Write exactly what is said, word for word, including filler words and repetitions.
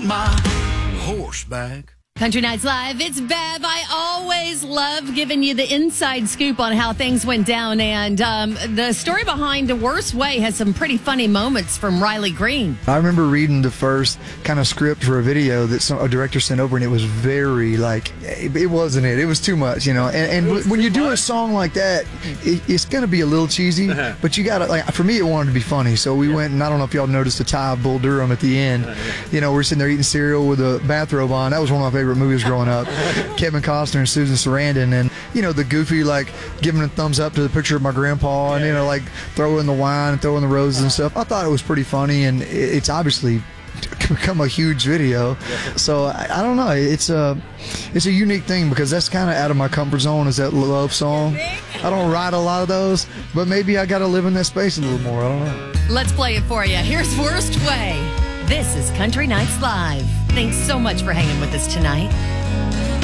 on my horseback. Country Nights Live, it's Bev. I always love giving you the inside scoop on how things went down. And um, the story behind The Worst Way has some pretty funny moments from Riley Green. I remember reading the first kind of script for a video that some, a director sent over, and it was very, like, it, it wasn't it. It was too much, you know. And, and when you do a song like that, it, it's going to be a little cheesy, but you got to, like, for me, it wanted to be funny. So we yeah. went, and I don't know if y'all noticed the tie of Bull Durham at the end. You know, we're sitting there eating cereal with a bathrobe on. That was one of my favorite movies growing up. Kevin Costner and Susan Sarandon, and you know the goofy, like, giving a thumbs up to the picture of my grandpa, and you know, like, throwing the wine and throwing the roses and stuff. I thought it was pretty funny, and it's obviously become a huge video. So I, I don't know, it's a it's a unique thing because that's kind of out of my comfort zone, is that love song. I don't write a lot of those, but maybe I got to live in that space a little more. I don't know. Let's play it for you. Here's Worst Way. This is Country Nights Live. Thanks so much for hanging with us tonight.